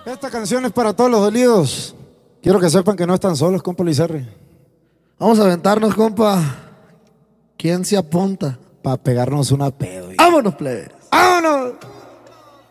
Esta canción es para todos los dolidos. Quiero que sepan que no están solos, compa Lizarri. Vamos a aventarnos, compa. ¿Quién se apunta? Para pegarnos una pedo. ¡Vámonos, plebes! ¡Vámonos!